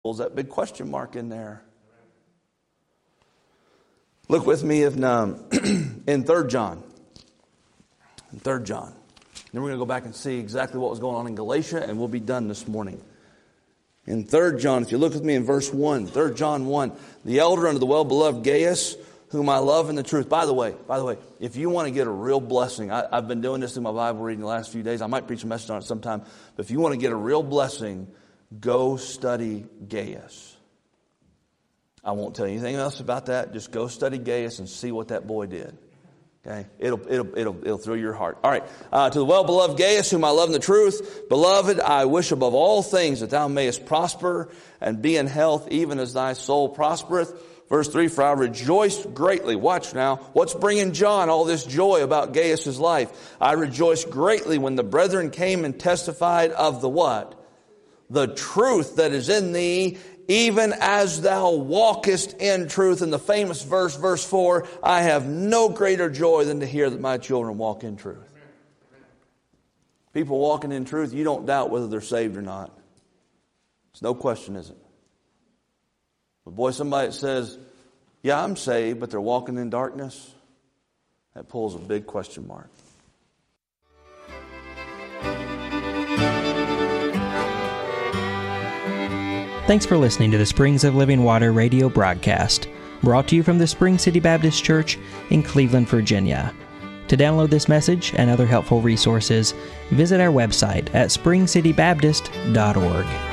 that big question mark in there. Look with me in 3 John. In 3 John. Then we're going to go back and see exactly what was going on in Galatia, and we'll be done this morning. In 3 John, if you look with me in verse 1, 3 John 1, the elder unto the well-beloved Gaius, whom I love in the truth. By the way, if you want to get a real blessing, I've been doing this in my Bible reading the last few days. I might preach a message on it sometime. But if you want to get a real blessing, go study Gaius. I won't tell you anything else about that. Just go study Gaius and see what that boy did. Okay, it'll thrill your heart. All right, to the well-beloved Gaius, whom I love in the truth, beloved, I wish above all things that thou mayest prosper and be in health, even as thy soul prospereth. Verse 3, for I rejoiced greatly. Watch now. What's bringing John all this joy about Gaius' life? I rejoiced greatly when the brethren came and testified of the what? The truth that is in thee, even as thou walkest in truth. And the famous verse, verse 4, I have no greater joy than to hear that my children walk in truth. People walking in truth, you don't doubt whether they're saved or not. It's no question, is it? But boy, somebody that says, yeah, I'm saved, but they're walking in darkness, that pulls a big question mark. Thanks for listening to the Springs of Living Water radio broadcast, brought to you from the Spring City Baptist Church in Cleveland, Virginia. To download this message and other helpful resources, visit our website at springcitybaptist.org.